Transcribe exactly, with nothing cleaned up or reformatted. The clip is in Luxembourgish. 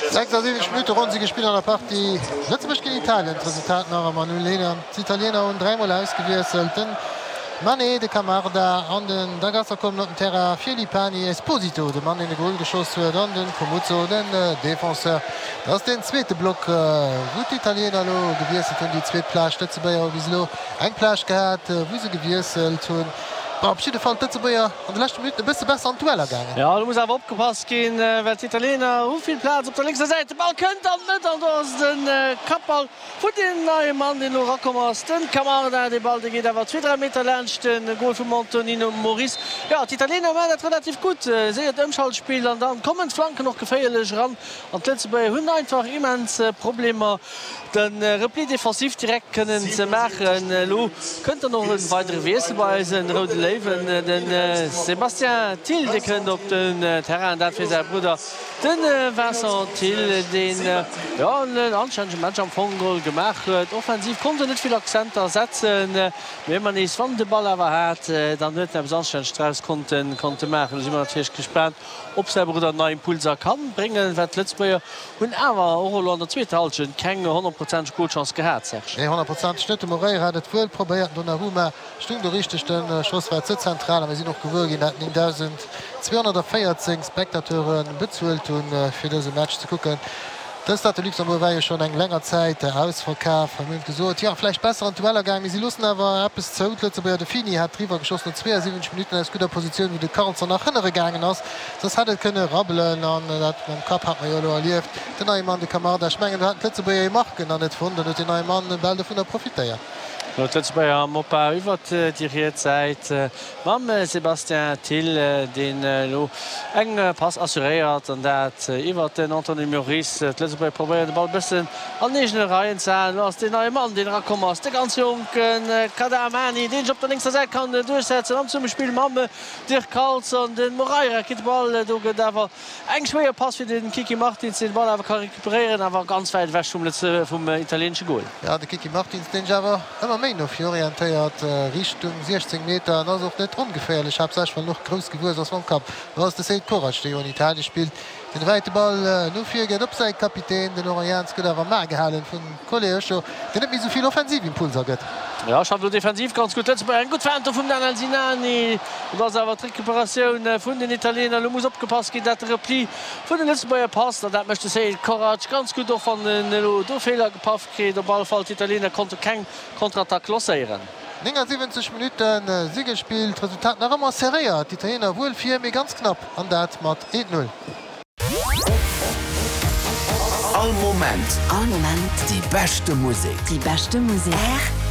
sechsundsiebzig Minuten rund sie gespielt an der Partie. Letztlich gegen Italien. Resultat nach Manuel die Italiener und dreimal ausgewechselt. Mané de Camarda an den Dagasser kom op Terra Filipani Esposito, de Mann in de Goal geschoss huet an den Comuzzo den äh, Defenseur. Dats den zweete Block äh, wo d'Italiener lo gewieselt hun die zweet Plasch Stëtze beiier bislo eng Plasch gehabt, äh, wo se gewieselt hun. Abschiede Fall Tëtzebeier an de lechte Minute bist besser an Dueller gange. Ja, du musst awer opgepasst gin, äh, well d'Italiener hoviel Platz op der linkster Seite Ball kënnt an net an ass den äh, Kappball vu den neue Mann den no rakommers den Kamera de Ball de geht awer zwei drei Meter lcht den Goal vu Montonino Maurice. Ja d'Italiener war net relativ gut äh, seiert ëmschaltspiel an dann kommen Flanke noch geféierlech ran an Tëtzebeier hunn einfach immens äh, Probleme den äh, Repli defensiv direkt kënnen ze machen äh, lo kënnt er noch een weitere Weselweisen Rode Leven äh, den äh, Sebastian Thiel de kënnt op den äh, Terrain dat fir se Bruder den äh, Vincent Thiel den äh, ja, den anscheinend Match am Fongol gemacht huet. Offensiv konnte net viel Akzenter setzen äh, wenn man is van de Ball awer hat äh, dann net anscheinend Strauss konnten konnte machen immer natürlich gespannt ob se Bruder neue Impulser kann bringen wat Lützbeier hun awer Euro an der zweite Halschen kenge hundert Prozent Gutchance gehabt nee, hundert Prozent Schnitte Morei hat et vuuel probiert Donnarumma stung der richchten äh, Schoss war zentral, aber sie noch gewürgin hat eintausendzweihundertvierzig Spektateuren bezuelt hun äh, fir dese Match zu gucken. Das hat Luxemburg war ja schon eng längernger Zeit der Ausverkauf vermünnt gesot. Ja vielleicht besser an Duellergang wie sie lussen awer ab bis zoutlötze bei der Fini hat Triver geschossen zweiundsiebzig Minuten als guter Position wie de Karzer nach hinnere gegangen ass. Das hat könne rabbeln an dat beim Kap hat man Jolo erlieft. Den neue Mann de Kamar der schmengen hat letze bei machen an net vunden den neue Mann den Bälde vun der Profitéier. bei am Moppa iwwer Diriert seit Mam Sebastian Thiel den lo eng Pass assuréiert an dat iwwer den Anthony Maurice bei probiert de Ball bisssen an negene Reihen zahlen ass den neue Mann den rakommers de ganz Jonken Kadamani den op der linkster Seite kann durchsetzen am zum Spiel Mamme Dir Karls an den Moreira kit Ball do dawer eng schwéier Pass fir den Kiki Martins den Ball awer kann rekuperieren awer ganz weit wäch vum vum italiensche Goal. Ja de Kiki Martins den Java immer auf orientiert äh, Richtung sechzehn Meter das auch nicht ungefährlich habe sech noch groß gewusst aus vom Kap was das Courage der in Italien spielt den weite Ball äh, nur vier geht op sein Kapitän den Orient war mal gehalten von Kollege den hat mir so viel Offensivimpulser gött. Ja, ich habe defensiv ganz gut ein gut Fan vum den Alzinani was awer Rekuperationun vun den Italiener muss opgepasst gi dat Repli vun den letzten Bayer Pass dat möchte se Courage ganz gut of van den do Fehler gepafft kre der Ball fall Italiener konnte kein Kontratak lossieren. siebzig Minuten äh, Siege gespielt Resultat nach immer Serie die Italiener wohl vier mir ganz knapp an dat mat eins null. All Moment, all Moment, die beste Musik, die beste Musik. R